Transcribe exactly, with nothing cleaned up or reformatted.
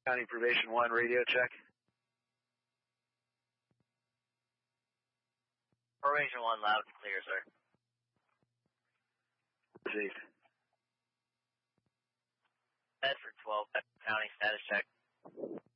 County Probation one, radio check. Probation one, loud and clear, sir. Chief. Bedford twelve, Bedford County, status check.